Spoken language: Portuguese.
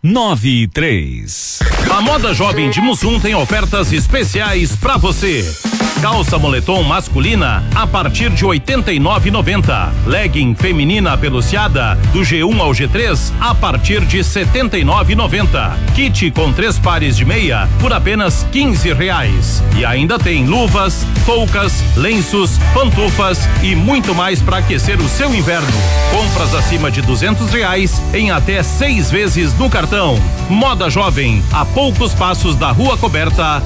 93. A Moda Jovem de Mussum tem ofertas especiais pra você. Calça moletom masculina a partir de 89,90. Legging feminina peluciada do G1 ao G3 a partir de 79,90. Kit com 3 pares de meia por apenas R$ 15. E ainda tem luvas, toucas, lenços, pantufas e muito mais para aquecer o seu inverno. Compras acima de R$ 200 em até 6 vezes no cartão. Moda Jovem, a poucos passos da Rua Coberta,